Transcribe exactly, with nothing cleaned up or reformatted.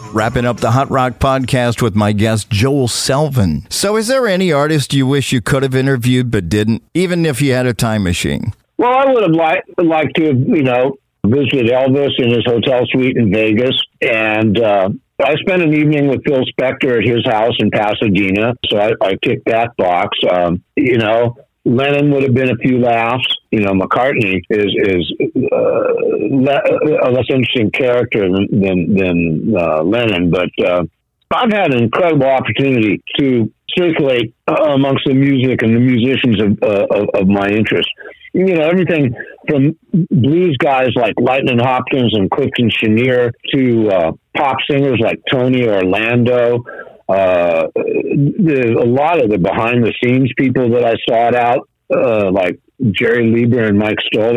Wrapping up the Hot Rock podcast with my guest, Joel Selvin. So is there any artist you wish you could have interviewed but didn't, even if you had a time machine? Well, I would have liked, liked to have, you know, visited Elvis in his hotel suite in Vegas. And uh, I spent an evening with Phil Spector at his house in Pasadena. So I, I ticked that box. Um, you know, Lennon would have been a few laughs. You know, McCartney is is uh, le- a less interesting character than than, than uh, Lennon, but uh, I've had an incredible opportunity to circulate uh, amongst the music and the musicians of, uh, of of my interest. You know, everything from blues guys like Lightnin' Hopkins and Clifton Chenier to uh, pop singers like Tony Orlando. Uh, the, a lot of the behind the scenes people that I sought out, uh, like Jerry Lieber and Mike Stoller.